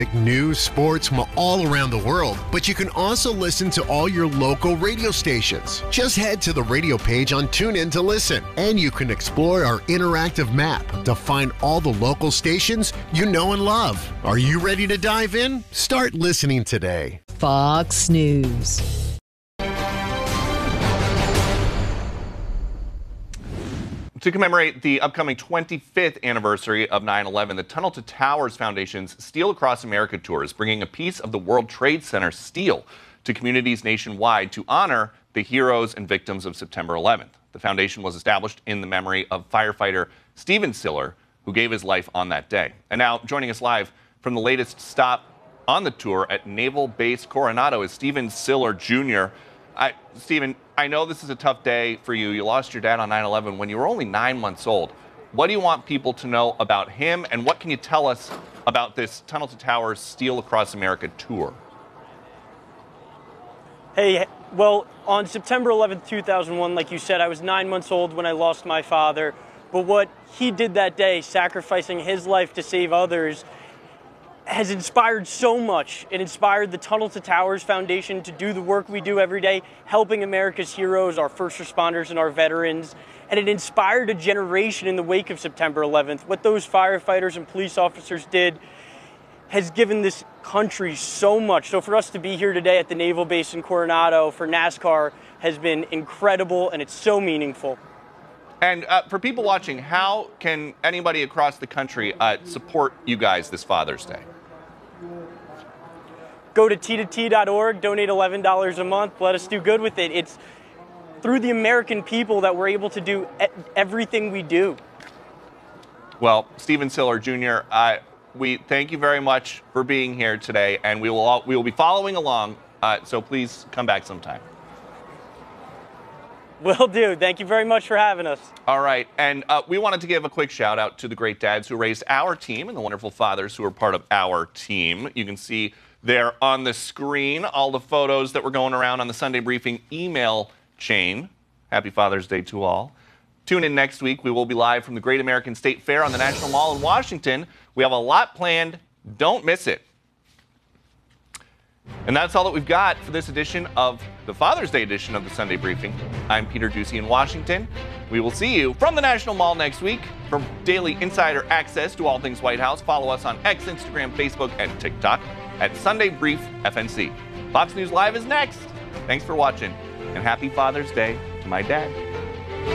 News, sports from all around the world, but you can also listen to all your local radio stations. Just head to the radio page on TuneIn to listen, and you can explore our interactive map to find all the local stations you know and love. Are you ready to dive in? Start listening today. Fox News. To commemorate the upcoming 25th anniversary of 9/11, the Tunnel to Towers Foundation's Steel Across America tour is bringing a piece of the World Trade Center steel to communities nationwide to honor the heroes and victims of September 11th. The foundation was established in the memory of firefighter Stephen Siller, who gave his life on that day. And now, joining us live from the latest stop on the tour at Naval Base Coronado is Stephen Siller Jr. Stephen, I know this is a tough day for you. You lost your dad on 9/11 when you were only 9 months old. What do you want people to know about him, and what can you tell us about this Tunnel to Towers Steel Across America tour? Hey, well, on September 11th, 2001, like you said, I was 9 months old when I lost my father. But what he did that day, sacrificing his life to save others, has inspired so much. It inspired the Tunnel to Towers Foundation to do the work we do every day, helping America's heroes, our first responders and our veterans. And it inspired a generation in the wake of September 11th. What those firefighters and police officers did has given this country so much. So for us to be here today at the Naval Base in Coronado for NASCAR has been incredible, and it's so meaningful. And for people watching, how can anybody across the country support you guys this Father's Day? Go to t2t.org, donate $11 a month, let us do good with it. It's through the American people that we're able to do everything we do. Well, Stephen Siller Jr., we thank you very much for being here today, and we will be following along, so please come back sometime. Will do. Thank you very much for having us. All right. And we wanted to give a quick shout out to the great dads who raised our team and the wonderful fathers who are part of our team. You can see there on the screen all the photos that were going around on the Sunday Briefing email chain. Happy Father's Day to all. Tune in next week. We will be live from the Great American State Fair on the National Mall in Washington. We have a lot planned. Don't miss it. And that's all that we've got for this edition of the Father's Day edition of the Sunday Briefing. I'm Peter Ducey in Washington. We will see you from the National Mall next week. For daily insider access to all things White House, follow us on X, Instagram, Facebook, and TikTok at Sunday Brief FNC. Fox News Live is next. Thanks for watching, and happy Father's Day to my dad.